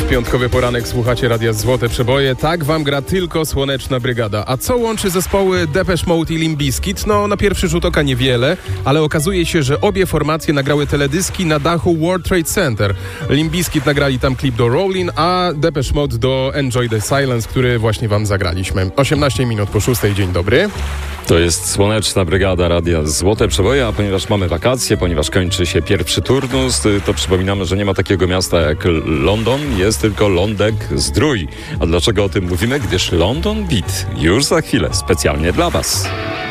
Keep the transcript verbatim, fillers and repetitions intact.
Piątkowy poranek, słuchacie Radia Złote Przeboje. Tak wam gra tylko Słoneczna Brygada. A co łączy zespoły Depeche Mode i Limp Bizkit? No, na pierwszy rzut oka niewiele, ale okazuje się, że obie formacje nagrały teledyski na dachu World Trade Center. Limp Bizkit nagrali tam klip do Rollin', a Depeche Mode do Enjoy the Silence, który właśnie wam zagraliśmy. osiemnaście minut po szóstej, dzień dobry. To jest Słoneczna Brygada Radia Złote Przeboje, a ponieważ mamy wakacje, ponieważ kończy się pierwszy turnus, to przypominamy, że nie ma takiego miasta jak London, jest tylko Lądek Zdrój. A dlaczego o tym mówimy? Gdyż London Beat już za chwilę specjalnie dla was.